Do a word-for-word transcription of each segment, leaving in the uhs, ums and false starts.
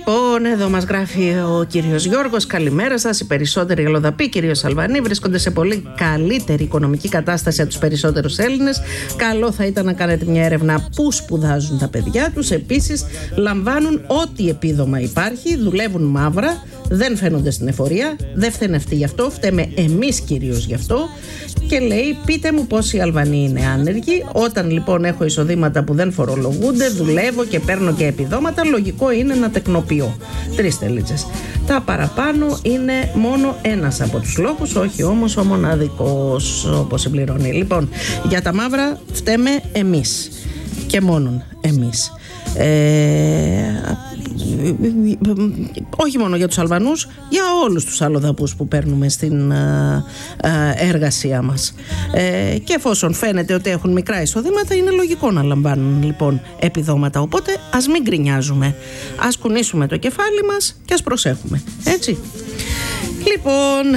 Λοιπόν, εδώ μας γράφει ο κύριος Γιώργος. Καλημέρα σας. Οι περισσότεροι Ελλοδαποί, κυρίως Αλβανοί, βρίσκονται σε πολύ καλύτερη οικονομική κατάσταση από τους περισσότερους Έλληνες. Καλό θα ήταν να κάνετε μια έρευνα πού σπουδάζουν τα παιδιά τους. Επίσης, λαμβάνουν ό,τι επίδομα υπάρχει, δουλεύουν μαύρα, δεν φαίνονται στην εφορία. Δεν φταίνε αυτοί γι' αυτό, φταίμε εμείς κυρίως γι' αυτό. Και λέει, πείτε μου πόσοι Αλβανοί είναι άνεργοι. Όταν λοιπόν έχω εισοδήματα που δεν φορολογούνται, δουλεύω και παίρνω και επιδόματα, λογικό είναι να τεκνοποιώ. Τρεις τελίτσες. Τα παραπάνω είναι μόνο ένας από τους λόγους, όχι όμως ο μοναδικός, όπως συμπληρώνει. Λοιπόν, για τα μαύρα φταίμε εμείς και μόνον εμείς. Ε, όχι μόνο για τους Αλβανούς, για όλους τους αλλοδαπούς που παίρνουμε στην α, α, εργασία μας. Ε, και εφόσον φαίνεται ότι έχουν μικρά εισοδήματα, είναι λογικό να λαμβάνουν λοιπόν επιδόματα. Οπότε ας μην γκρινιάζουμε, ας κουνήσουμε το κεφάλι μας και ας προσέχουμε, έτσι. Λοιπόν,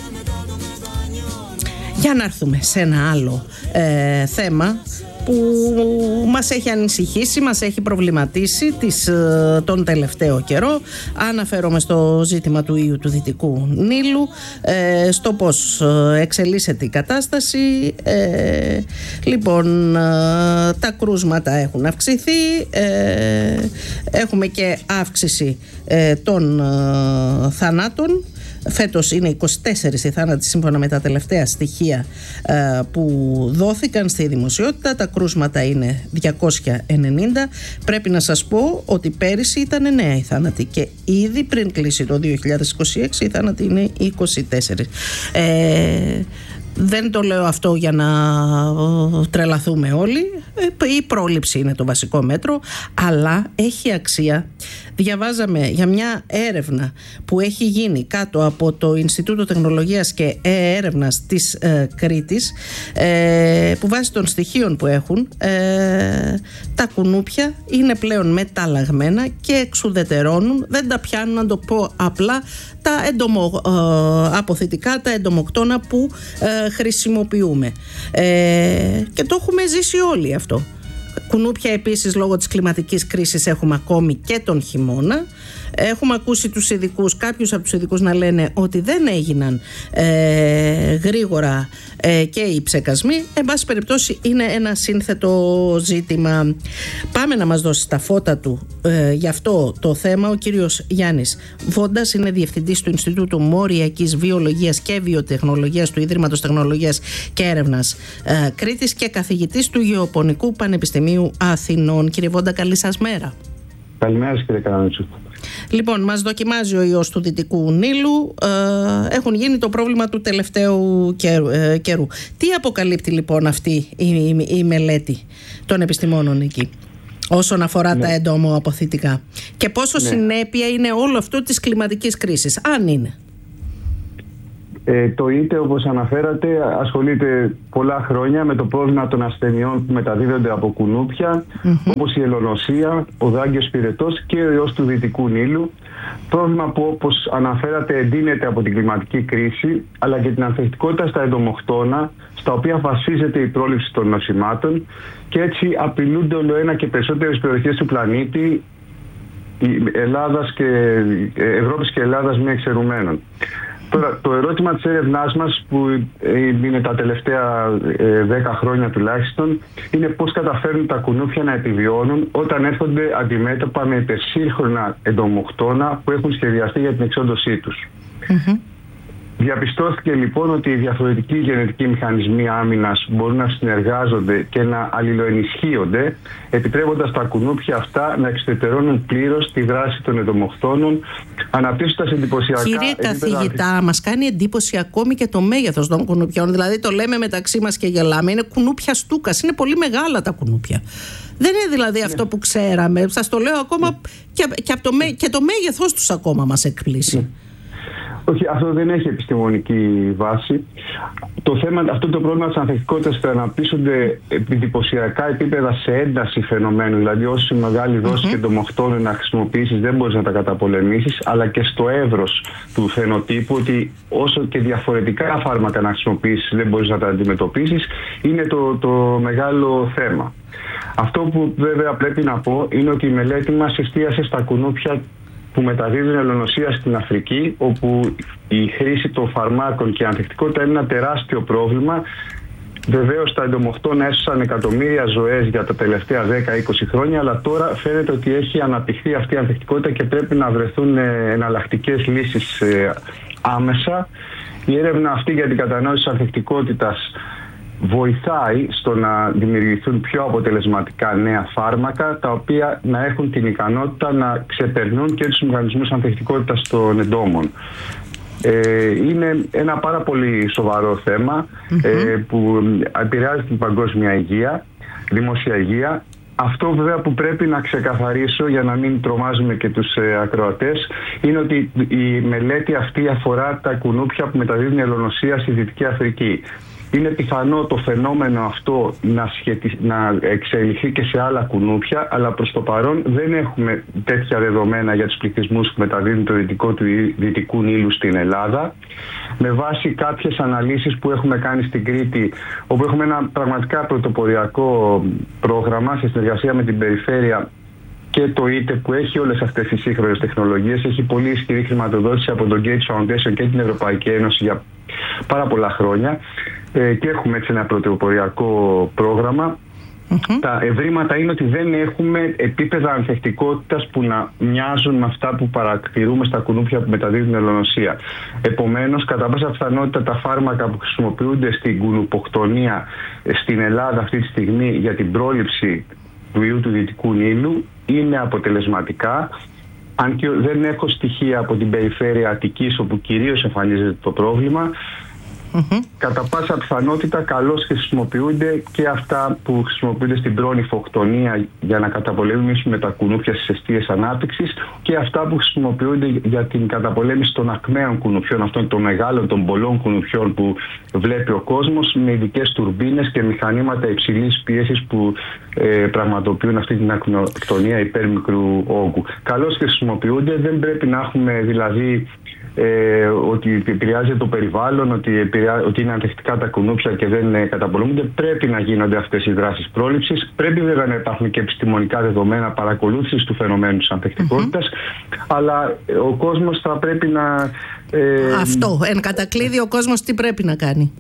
για να έρθουμε σε ένα άλλο ε, θέμα που μας έχει ανησυχήσει, μας έχει προβληματίσει τις, τον τελευταίο καιρό. Αναφέρομαι στο ζήτημα του ιού του Δυτικού Νείλου, ε, στο πώς εξελίσσεται η κατάσταση. Ε, λοιπόν, ε, τα κρούσματα έχουν αυξηθεί, ε, έχουμε και αύξηση ε, των ε, θανάτων. Φέτος είναι είκοσι τέσσερις οι θάνατοι σύμφωνα με τα τελευταία στοιχεία ε, που δόθηκαν στη δημοσιότητα. Τα κρούσματα είναι διακόσια ενενήντα. Πρέπει να σας πω ότι πέρυσι ήταν εννέα οι θάνατοι και ήδη πριν κλείσει το δύο χιλιάδες είκοσι έξι οι θάνατοι είναι είκοσι τέσσερα. Ε, δεν το λέω αυτό για να τρελαθούμε όλοι. Η πρόληψη είναι το βασικό μέτρο, αλλά έχει αξία. Διαβάζαμε για μια έρευνα που έχει γίνει κάτω από το Ινστιτούτο Τεχνολογίας και Έρευνας της ε, Κρήτης, ε, που βάσει των στοιχείων που έχουν, ε, τα κουνούπια είναι πλέον μεταλλαγμένα και εξουδετερώνουν, δεν τα πιάνουν, να το πω απλά, τα εντομο, ε, αποθητικά, τα εντομοκτώνα που ε, χρησιμοποιούμε. Ε, και το έχουμε ζήσει όλοι αυτό. Κουνούπια επίσης λόγω της κλιματικής κρίσης έχουμε ακόμη και τον χειμώνα. Έχουμε ακούσει τους ειδικούς, κάποιους από τους ειδικούς να λένε ότι δεν έγιναν ε, γρήγορα ε, και οι ψεκασμοί. Εν πάση περιπτώσει είναι ένα σύνθετο ζήτημα. Πάμε να μας δώσει τα φώτα του ε, για αυτό το θέμα ο κύριος Γιάννης Βόντας, είναι διευθυντής του Ινστιτούτου Μοριακής Βιολογίας και Βιοτεχνολογίας του Ίδρυματος Τεχνολογίας και Έρευνας ε, Κρήτης και καθηγητής του Γεωπονικού Πανεπιστημίου Αθηνών. Κύριε Βόντα, καλή σας μέρα. Καλημέρα σας, κύριε Καρανίτσου. Λοιπόν, μας δοκιμάζει ο ιός του Δυτικού Νείλου. Ε, έχουν γίνει το πρόβλημα του τελευταίου καιρού. Τι αποκαλύπτει λοιπόν αυτή η, η, η μελέτη των επιστημόνων εκεί όσον αφορά ναι. τα εντομοαποθητικά, και πόσο ναι. συνέπεια είναι όλο αυτό της κλιματικής κρίσης, αν είναι? Ε, το ΙΤΕ, όπως αναφέρατε, ασχολείται πολλά χρόνια με το πρόβλημα των ασθενειών που μεταδίδονται από κουνούπια, mm-hmm. όπως η ελονοσία, ο δάγκιος πυρετός και ο ιός του Δυτικού Νείλου. Πρόβλημα που, όπως αναφέρατε, εντείνεται από την κλιματική κρίση, αλλά και την ανθεκτικότητα στα εντομοκτώνα, στα οποία βασίζεται η πρόληψη των νοσημάτων, και έτσι απειλούνται όλο ένα και περισσότερες περιοχές του πλανήτη, Ελλάδας και, Ευρώπης και Ελλάδας μη εξαιρουμένων. Τώρα, το ερώτημα της έρευνάς μας, που είναι τα τελευταία δέκα χρόνια τουλάχιστον, είναι πώς καταφέρνουν τα κουνούπια να επιβιώνουν όταν έρχονται αντιμέτωπα με υπερσύγχρονα εντομοκτώνα που έχουν σχεδιαστεί για την εξόντωσή τους. Mm-hmm. Διαπιστώθηκε λοιπόν ότι οι διαφορετικοί γενετικοί μηχανισμοί άμυνας μπορούν να συνεργάζονται και να αλληλοενισχύονται, επιτρέποντας τα κουνούπια αυτά να εξουδετερώνουν πλήρως τη δράση των εντομοκτώνων, αναπτύσσοντας εντυπωσιακά. Κύριε καθηγητά, μας κάνει εντύπωση ακόμη και το μέγεθος των κουνουπιών. Δηλαδή, το λέμε μεταξύ μας και γελάμε, είναι κουνούπια στούκας, είναι πολύ μεγάλα τα κουνούπια. Δεν είναι δηλαδή ναι. αυτό που ξέραμε. Σας το λέω ακόμα ναι. και, και, το, και το μέγεθός τους ακόμα μας εκπλήσει. Ναι. Όχι, αυτό δεν έχει επιστημονική βάση. Το θέμα, αυτό το πρόβλημα της ανθεκτικότητας θα αναπτύσσονται εντυπωσιακά επίπεδα σε ένταση φαινομένου. Δηλαδή, όσο μεγάλη δόση mm-hmm. και εντομοκτώνων να χρησιμοποιήσεις, δεν μπορείς να τα καταπολεμήσεις, αλλά και στο εύρος του φαινοτύπου, ότι όσο και διαφορετικά φάρμακα να χρησιμοποιήσεις, δεν μπορείς να τα αντιμετωπίσεις, είναι το, το μεγάλο θέμα. Αυτό που βέβαια πρέπει να πω είναι ότι η μελέτη μας εστίασε στα κουνούπια που μεταδίδουν ελονοσία στην Αφρική, όπου η χρήση των φαρμάκων και η ανθεκτικότητα είναι ένα τεράστιο πρόβλημα. Βεβαίως τα εντομοκτώνα έσωσαν εκατομμύρια ζωές για τα τελευταία δέκα με είκοσι χρόνια, αλλά τώρα φαίνεται ότι έχει αναπτυχθεί αυτή η ανθεκτικότητα και πρέπει να βρεθούν εναλλακτικές λύσεις άμεσα. Η έρευνα αυτή για την κατανόηση της ανθεκτικότητας βοηθάει στο να δημιουργηθούν πιο αποτελεσματικά νέα φάρμακα, τα οποία να έχουν την ικανότητα να ξεπερνούν και τους μηχανισμούς ανθεκτικότητας των εντόμων. Ε, είναι ένα πάρα πολύ σοβαρό θέμα mm-hmm. ε, που επηρεάζει την παγκόσμια υγεία, δημόσια υγεία. Αυτό βέβαια που πρέπει να ξεκαθαρίσω για να μην τρομάζουμε και τους ε, ακροατές είναι ότι η μελέτη αυτή αφορά τα κουνούπια που μεταδίδουν ελονοσία στη Δυτική Αφρική. Είναι πιθανό το φαινόμενο αυτό να, σχετι... να εξελιχθεί και σε άλλα κουνούπια, αλλά προς το παρόν δεν έχουμε τέτοια δεδομένα για τους πληθυσμούς που μεταδίδουν το δυτικό του Δυτικού Νείλου στην Ελλάδα. Με βάση κάποιες αναλύσεις που έχουμε κάνει στην Κρήτη, όπου έχουμε ένα πραγματικά πρωτοποριακό πρόγραμμα σε συνεργασία με την περιφέρεια και το ΙΤΕ, που έχει όλες αυτές τις σύγχρονες τεχνολογίες, έχει πολύ ισχυρή χρηματοδότηση από τον Gates Foundation και την Ευρωπαϊκή Ένωση για πάρα πολλά χρόνια, ε, και έχουμε έτσι ένα πρωτοποριακό πρόγραμμα. Mm-hmm. Τα ευρήματα είναι ότι δεν έχουμε επίπεδα ανθεκτικότητας που να μοιάζουν με αυτά που παρατηρούμε στα κουνούπια που μεταδίδουν ελονοσία. Επομένως, κατά πάσα πιθανότητα τα φάρμακα που χρησιμοποιούνται στην κουνουποκτονία στην Ελλάδα αυτή τη στιγμή για την πρόληψη του ιού του Δυτικού Νείλου είναι αποτελεσματικά. Αν και δεν έχω στοιχεία από την περιφέρεια Αττικής, όπου κυρίως εμφανίζεται το πρόβλημα, mm-hmm. κατά πάσα πιθανότητα καλώς χρησιμοποιούνται και αυτά που χρησιμοποιούνται στην πρόνυφοκτονία για να καταπολεμήσουμε τα κουνούπια στις αιστείες ανάπτυξης, και αυτά που χρησιμοποιούνται για την καταπολέμηση των ακμαίων κουνουπιών, αυτών των μεγάλων, των πολλών κουνουπιών που βλέπει ο κόσμος, με ειδικές τουρμπίνες και μηχανήματα υψηλής πίεσης που ε, πραγματοποιούν αυτή την ακμεοκτονία υπέρμικρου όγκου. Καλώς χρησιμοποιούνται, δεν πρέπει να έχουμε δηλαδή Ε, ότι επηρεάζει το περιβάλλον, ότι, επηρεά, ότι είναι ανθεκτικά τα κουνούπια και δεν ε, καταπολεμούνται. Πρέπει να γίνονται αυτές οι δράσεις πρόληψης. Πρέπει βέβαια να υπάρχουν και επιστημονικά δεδομένα παρακολούθησης του φαινομένου της ανθεκτικότητας, mm-hmm. αλλά ε, ο κόσμος θα πρέπει να... Ε, Αυτό, εν κατακλείδη ο κόσμος τι πρέπει να κάνει?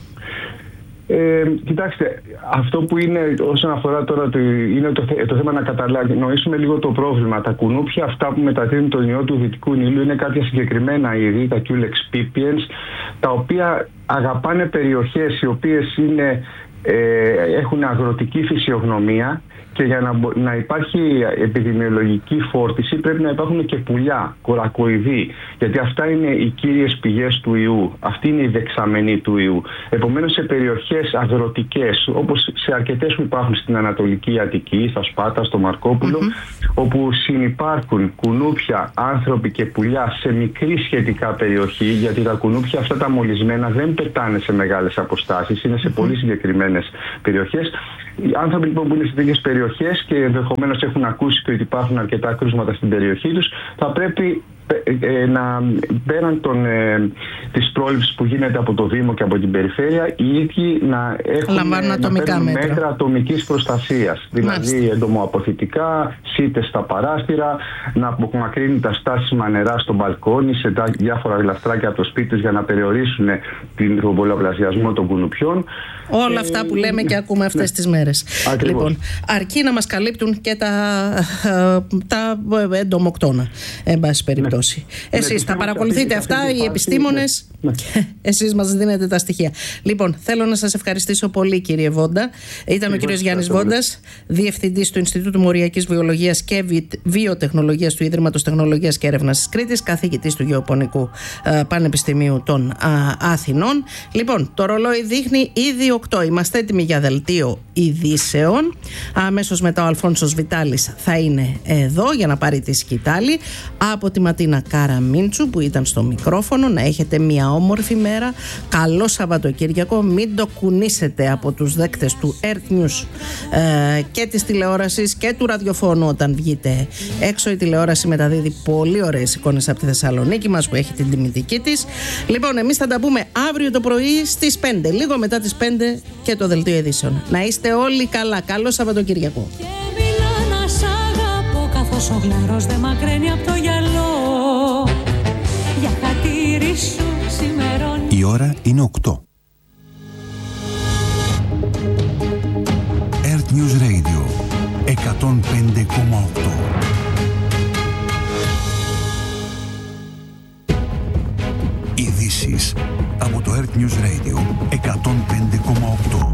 Ε, κοιτάξτε, αυτό που είναι όσον αφορά τώρα το, είναι το, το θέμα να κατανοήσουμε λίγο το πρόβλημα. Τα κουνούπια αυτά που μεταδίδουν τον ιό του Δυτικού Νείλου είναι κάποια συγκεκριμένα είδη, τα Culex pipiens, τα οποία αγαπάνε περιοχές οι οποίες είναι, ε, έχουν αγροτική φυσιογνωμία, και για να, να υπάρχει επιδημιολογική φόρτιση πρέπει να υπάρχουν και πουλιά, κορακοειδή, γιατί αυτά είναι οι κύριες πηγές του ιού. Αυτή είναι η δεξαμενή του ιού. Επομένως, σε περιοχές αγροτικές, όπως σε αρκετές που υπάρχουν στην Ανατολική Αττική, στα Σπάτα, στο Μαρκόπουλο, mm-hmm. όπου συνυπάρχουν κουνούπια, άνθρωποι και πουλιά σε μικρή σχετικά περιοχή, γιατί τα κουνούπια αυτά τα μολυσμένα δεν πετάνε σε μεγάλες αποστάσεις, είναι σε mm-hmm. πολύ συγκεκριμένες περιοχές. Οι άνθρωποι λοιπόν που είναι σε τέτοιες περιοχές και ενδεχομένως έχουν ακούσει και ότι υπάρχουν αρκετά κρούσματα στην περιοχή τους, θα πρέπει ε, να πέραν των, ε, της πρόληψης που γίνεται από το Δήμο και από την περιφέρεια, οι ίδιοι να έχουν να παίρνουν μέτρα. μέτρα ατομικής προστασίας. Δηλαδή εντομοαποθητικά, σίτες στα παράθυρα, να απομακρύνουν τα στάσιμα νερά στο μπαλκόνι, σε διάφορα γλαστράκια από το σπίτι τους για να περιορίσουν τον πολλαπλασιασμό των κουνουπιών. Όλα αυτά που λέμε και ακούμε αυτές ναι. τις μέρες. Ακριβώς. Λοιπόν, αρκεί να μας καλύπτουν και τα, τα εντομοκτώνα, εν πάση περιπτώσει. Ναι. Εσείς ναι, θα παρακολουθείτε αυτά, οι υπάρχει, επιστήμονες, ναι. και εσείς μας δίνετε τα στοιχεία. Λοιπόν, θέλω να σας ευχαριστήσω πολύ, κύριε Βόντα. Ήταν ο κύριος Γιάννης Βόντας, διευθυντής του Ινστιτούτου Μοριακής Βιολογίας και Βιοτεχνολογίας του Ίδρυματος Τεχνολογίας και Έρευνας της Κρήτης, καθηγητής του Γεωπονικού Πανεπιστημίου των Αθηνών. Λοιπόν, το ρολόι δείχνει ήδη οκτώ. Είμαστε έτοιμοι για δελτίο ειδήσεων. Αμέσως μετά ο Αλφόνσος Βιτάλης θα είναι εδώ για να πάρει τη σκητάλη. Από τη Ματίνα Καραμίντσου που ήταν στο μικρόφωνο, να έχετε μια όμορφη μέρα. Καλό Σαββατοκύριακο. Μην το κουνήσετε από τους δέκτες του Earth News ε, και της τηλεόρασης και του ραδιοφώνου όταν βγείτε έξω. Η τηλεόραση μεταδίδει πολύ ωραίες εικόνες από τη Θεσσαλονίκη μας που έχει την τιμητική της. Λοιπόν, εμείς θα τα πούμε αύριο το πρωί στις πέντε, λίγο μετά τις πέντε και το δελτίο ειδήσεων. Να είστε όλοι καλά. Καλό Σαββατοκύριακο. Αυτός ο γλαρός δεν μακραίνει από το γυαλό. Για χατήρι σου ξημερώνει. Η ώρα είναι οκτώ. Earth News Radio εκατόν πέντε κόμμα οκτώ. Ειδήσεις από το Earth News Radio εκατόν πέντε κόμμα οκτώ.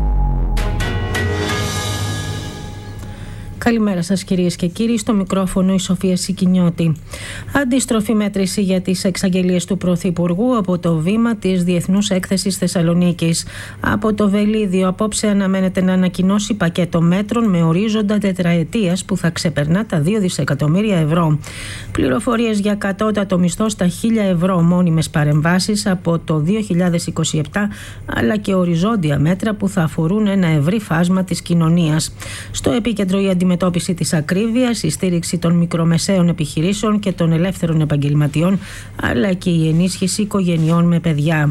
Καλημέρα σας κυρίες και κύριοι, στο μικρόφωνο η Σοφία Σικινιώτη. Αντίστροφη μέτρηση για τις εξαγγελίες του Πρωθυπουργού από το βήμα της Διεθνούς Έκθεσης Θεσσαλονίκης. Από το Βελίδιο απόψε αναμένεται να ανακοινώσει πακέτο μέτρων με ορίζοντα τετραετίας που θα ξεπερνά τα δύο δισεκατομμύρια ευρώ. Πληροφορίες για κατώτατο μισθό στα χίλια ευρώ, μόνιμες παρεμβάσεις από το δύο χιλιάδες είκοσι επτά, αλλά και οριζόντια μέτρα που θα αφορούν ένα ευρύ φάσμα της κοινωνίας. Στο επίκεντρο η αντιμετώπιση της ακρίβειας, η στήριξη των μικρομεσαίων επιχειρήσεων και των ελεύθερων επαγγελματιών, αλλά και η ενίσχυση οικογενειών με παιδιά.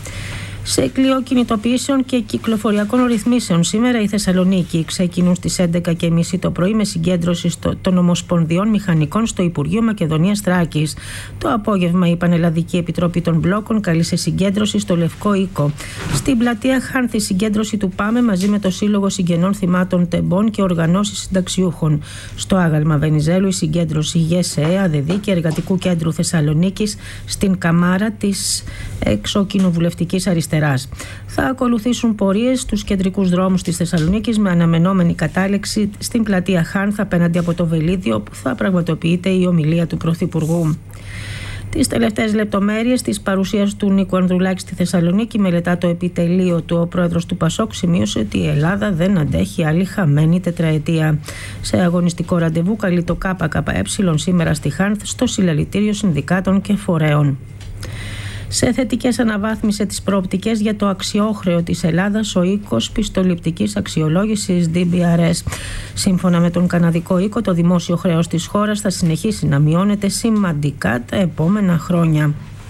Σε κλειό κινητοποιήσεων και κυκλοφοριακών ρυθμίσεων, σήμερα η Θεσσαλονίκη ξεκινούν στις έντεκα και τριάντα το πρωί με συγκέντρωση στο, των Ομοσπονδιών Μηχανικών στο Υπουργείο Μακεδονίας Θράκης. Το απόγευμα η Πανελλαδική Επιτροπή των Μπλόκων καλεί σε συγκέντρωση στο Λευκό Οίκο. Στην πλατεία Χάνθη συγκέντρωση του ΠΑΜΕ μαζί με το Σύλλογο Συγγενών Θυμάτων Τεμπών και οργανώσεις συνταξιούχων. Στο άγαλμα Βενιζέλου η συγκέντρωση ΓΕΣΕ, ΑΔΔ και Εργατικού Κέντρου Θεσσαλονίκης στην Καμάρα της Εξοκοινοβουλευτικής Αριστεράς. Θα ακολουθήσουν πορείες στους κεντρικούς δρόμους της Θεσσαλονίκης με αναμενόμενη κατάληξη στην πλατεία Χάνθ απέναντι από το Βελίδιο, που θα πραγματοποιείται η ομιλία του Πρωθυπουργού. Τις τελευταίες λεπτομέρειες της παρουσίας του Νίκου Ανδρουλάκη στη Θεσσαλονίκη μελετά το επιτελείο του. Ο πρόεδρος του Πασόκ σημείωσε ότι η Ελλάδα δεν αντέχει άλλη χαμένη τετραετία. Σε αγωνιστικό ραντεβού καλεί το ΚΚΕ σήμερα στη Χάνθ στο συλλαλητήριο συνδικάτων και φορέων. Σε θετικές αναβάθμισε τις προοπτικές για το αξιόχρεο της Ελλάδας ο οίκος πιστοληπτικής αξιολόγησης ντι μπι αρ ες. Σύμφωνα με τον καναδικό οίκο, το δημόσιο χρέος της χώρας θα συνεχίσει να μειώνεται σημαντικά τα επόμενα χρόνια.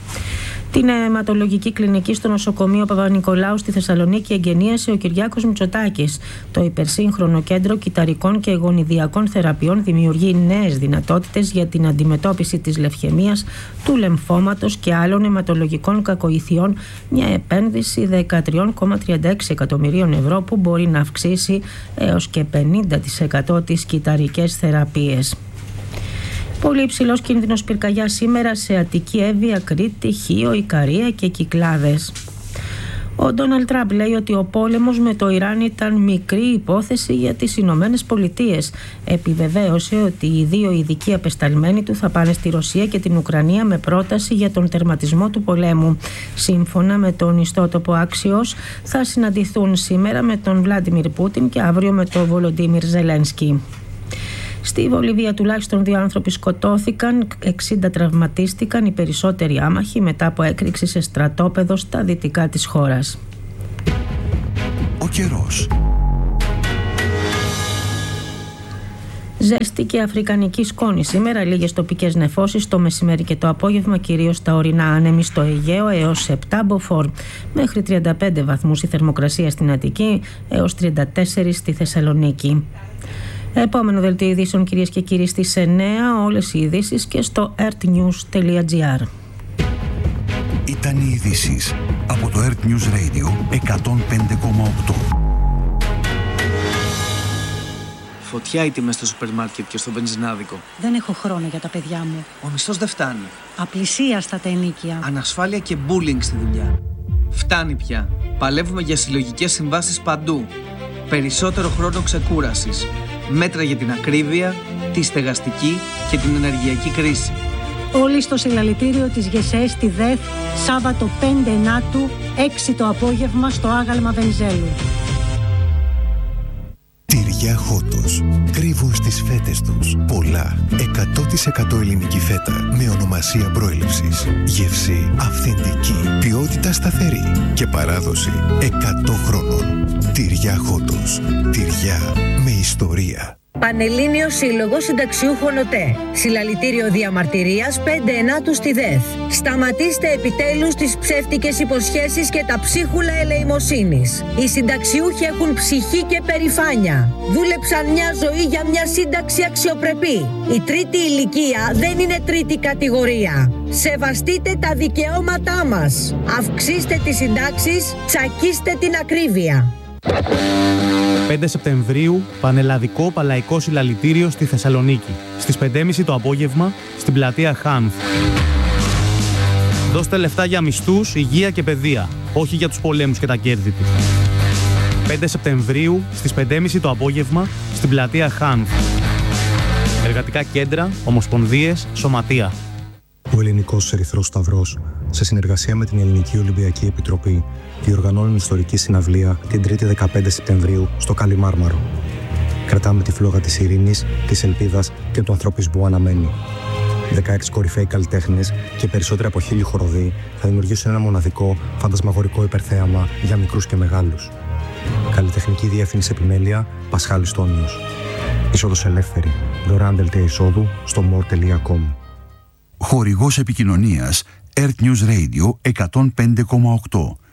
Την αιματολογική κλινική στο νοσοκομείο Παπα-Νικολάου στη Θεσσαλονίκη εγγενίασε ο Κυριάκος Μητσοτάκης. Το υπερσύγχρονο κέντρο κυταρικών και γονιδιακών θεραπείων δημιουργεί νέες δυνατότητες για την αντιμετώπιση της λευχαιμίας, του λεμφώματος και άλλων αιματολογικών κακοηθειών. Μια επένδυση δεκατρία κόμμα τριάντα έξι εκατομμυρίων ευρώ που μπορεί να αυξήσει έως και πενήντα τοις εκατό τις κυταρικές θεραπείες. Πολύ υψηλός κίνδυνος πυρκαγιάς σήμερα σε Αττική, Εύβοια, Κρήτη, Χίο, Ικαρία και Κυκλάδες. Ο Ντόναλντ Τραμπ λέει ότι ο πόλεμος με το Ιράν ήταν μικρή υπόθεση για τις Ηνωμένες Πολιτείες. Επιβεβαίωσε ότι οι δύο ειδικοί απεσταλμένοι του θα πάνε στη Ρωσία και την Ουκρανία με πρόταση για τον τερματισμό του πολέμου. Σύμφωνα με τον ιστότοπο Άξιος, θα συναντηθούν σήμερα με τον Βλάντιμιρ Πούτιν και αύριο με τον Βολοντίμιρ Ζελένσκι. Στη Βολιβία τουλάχιστον δύο άνθρωποι σκοτώθηκαν, εξήντα τραυματίστηκαν, οι περισσότεροι άμαχοι μετά από έκρηξη σε στρατόπεδο στα δυτικά της χώρας. Ο καιρός. Ζέστη και αφρικανική σκόνη σήμερα, λίγες τοπικές νεφώσεις το μεσημέρι και το απόγευμα, κυρίως στα ορεινά, άνεμοι στο Αιγαίο έως επτά μποφόρ. Μέχρι τριάντα πέντε βαθμούς η θερμοκρασία στην Αττική, έως τριάντα τέσσερα στη Θεσσαλονίκη. Επόμενο δελτίο ειδήσεων, κυρίες και κύριοι, στις εννέα, όλες οι ειδήσεις και στο earthnews τελεία gr. Ήταν οι ειδήσεις από το Earth News Radio εκατόν πέντε κόμμα οκτώ. Φωτιά οι τιμές στο σούπερ μάρκετ και στο βενζινάδικο. Δεν έχω χρόνο για τα παιδιά μου. Ο μισθός δεν φτάνει. Απλησίαστα τα ενοίκια. Ανασφάλεια και bullying στη δουλειά. Φτάνει πια. Παλεύουμε για συλλογικές συμβάσεις παντού. Περισσότερο χρόνο ξεκούρασης. Μέτρα για την ακρίβεια, τη στεγαστική και την ενεργειακή κρίση. Όλοι στο συλλαλητήριο της ΓΕΣΕ στη ΔΕΘ, Σάββατο πέντε Ενάτου, έξι το απόγευμα στο άγαλμα Βενιζέλου. Τυριά Χότος. Κρύβουν στις φέτες τους πολλά. εκατό τοις εκατό ελληνική φέτα με ονομασία προέλευσης. Γεύση αυθεντική. Ποιότητα σταθερή. Και παράδοση εκατό χρόνων. Τυριά Χότος. Τυριά με ιστορία. Πανελλήνιος Σύλλογος Συνταξιούχων ΟΤΕ. Συλλαλητήριο διαμαρτυρίας πέντε ενάτου στη ΔΕΘ. Σταματήστε επιτέλους τις ψεύτικες υποσχέσεις και τα ψίχουλα ελεημοσύνης. Οι συνταξιούχοι έχουν ψυχή και περηφάνεια. Δούλεψαν μια ζωή για μια σύνταξη αξιοπρεπή. Η τρίτη ηλικία δεν είναι τρίτη κατηγορία. Σεβαστείτε τα δικαιώματά μας. Αυξήστε τις συντάξεις, τσακίστε την ακρίβεια. πέντε Σεπτεμβρίου, πανελλαδικό παλαϊκό συλλαλητήριο στη Θεσσαλονίκη. Στις πέντε και μισή το απόγευμα, στην πλατεία Χάνθ. Δώστε λεφτά για μισθούς, υγεία και παιδεία, όχι για τους πολέμους και τα κέρδη του. πέντε Σεπτεμβρίου, στις πέντε και μισή το απόγευμα, στην πλατεία Χάνθ. Εργατικά κέντρα, ομοσπονδίες, σωματεία. Ο Ελληνικός Ερυθρός Σταυρός, σε συνεργασία με την Ελληνική Ολυμπιακή Επιτροπή, διοργανώνουν ιστορική συναυλία την Τρίτη δεκαπέντε Σεπτεμβρίου στο Καλιμάρμαρο. Κρατάμε τη φλόγα της ειρήνης, της ελπίδας και του ανθρωπισμού αναμένη. δεκαέξι κορυφαίοι καλλιτέχνες και περισσότεροι από χίλιοι χοροδοί θα δημιουργήσουν ένα μοναδικό, φαντασμαγορικό υπερθέαμα για μικρούς και μεγάλους. Καλλιτεχνική διεύθυνση επιμέλεια Πασχάλης Τόνιος. Είσοδος ελεύθερη. Δωρεάν δελτία εισόδου στο μορ τελεία κομ. Χορηγός επικοινωνίας Earth News Radio εκατόν πέντε κόμμα οκτώ.